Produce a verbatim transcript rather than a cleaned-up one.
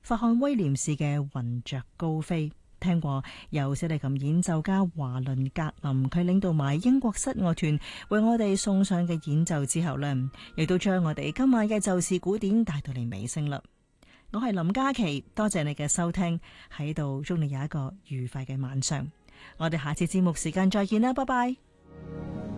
法漢威廉士嘅《雲雀高飛》。聽過由小提琴演奏家華倫格林佢領導埋英國室樂團為我哋送上嘅演奏之後呢，亦都將我哋今晚嘅就是古典帶到嚟尾聲啦。我係林嘉琪，多謝你嘅收聽，喺度祝你有一個愉快嘅晚上。我哋下次節目時間再見啦，拜拜。